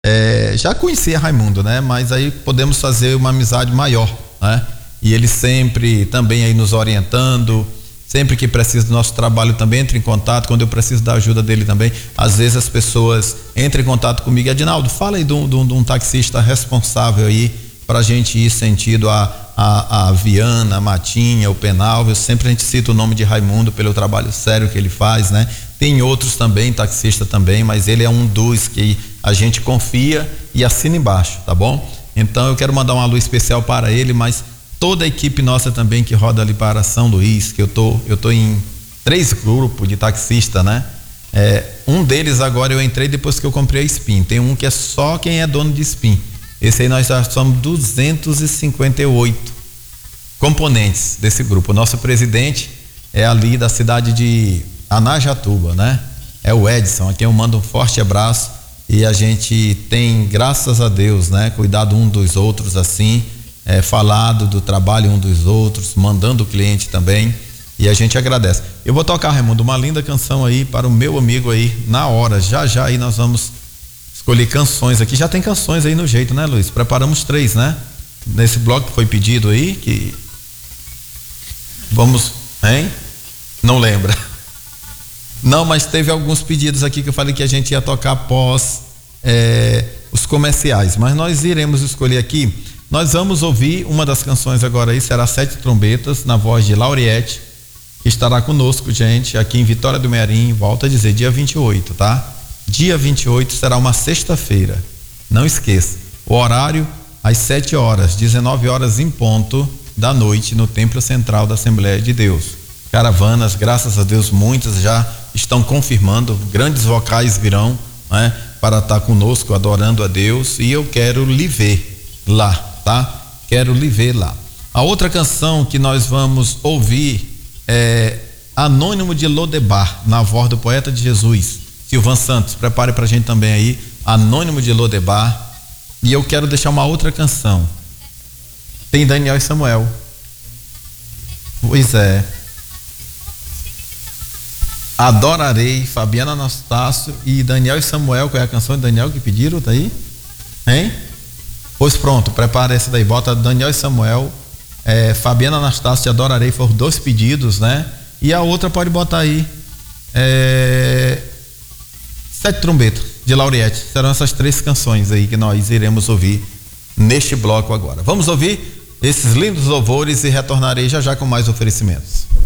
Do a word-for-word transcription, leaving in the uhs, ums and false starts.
é, já conhecia Raimundo, né? Mas aí podemos fazer uma amizade maior, né? E ele sempre também aí nos orientando, sempre que precisa do nosso trabalho também entra em contato, quando eu preciso da ajuda dele também. Às vezes as pessoas entram em contato comigo, Adinaldo, fala aí de um, de um, de um taxista responsável aí pra gente ir sentido a, a, a Viana, a Matinha, o Penalva. Sempre a gente cita o nome de Raimundo pelo trabalho sério que ele faz, né? Tem outros também, taxista também, mas ele é um dos que a gente confia e assina embaixo, tá bom? Então eu quero mandar uma alô especial para ele, mas toda a equipe nossa também que roda ali para São Luís, que eu tô, eu tô em três grupos de taxista, né? É, um deles agora eu entrei depois que eu comprei a Spin. Tem um que é só quem é dono de Spin. Esse aí nós já somos duzentos e cinquenta e oito componentes desse grupo. O nosso presidente é ali da cidade de Anajatuba, né? É o Edson, a quem eu mando um forte abraço, e a gente tem, graças a Deus, né? Cuidado um dos outros assim, é, falado do trabalho um dos outros, mandando o cliente também, e a gente agradece. Eu vou tocar, Raimundo, uma linda canção aí para o meu amigo aí, na hora, já já aí nós vamos escolher canções aqui, já tem canções aí no jeito, né, Luiz? Preparamos três, né? Nesse bloco que foi pedido aí, que vamos, hein? Não lembra? Não, mas teve alguns pedidos aqui que eu falei que a gente ia tocar após é, os comerciais, mas nós iremos escolher aqui. Nós vamos ouvir uma das canções agora aí, será Sete Trombetas, na voz de Lauriette, que estará conosco, gente, aqui em Vitória do Mearim, volto a dizer, dia vinte e oito, tá? Dia vinte e oito será uma sexta-feira, não esqueça, o horário às sete horas, dezenove horas em ponto da noite, no Templo Central da Assembleia de Deus. Caravanas, graças a Deus, muitas já estão confirmando, grandes vocais virão, né, para estar conosco adorando a Deus, e eu quero lhe ver lá, tá? Quero lhe ver lá. A outra canção que nós vamos ouvir é Anônimo de Lodebar, na voz do poeta de Jesus, Silvan Santos. Prepare pra gente também aí, Anônimo de Lodebar. E eu quero deixar uma outra canção. Tem Daniel e Samuel. Pois é. Adorarei, Fabiana Anastácio e Daniel e Samuel. Qual é a canção de Daniel que pediram? Tá aí? Hein? Pois pronto, prepara essa daí. Bota Daniel e Samuel, é, Fabiana Anastácio e Adorarei, foram dois pedidos, né? E a outra pode botar aí, é, Sete Trombetas, de Lauriette. Serão essas três canções aí que nós iremos ouvir neste bloco agora. Vamos ouvir esses lindos louvores e retornarei já já com mais oferecimentos.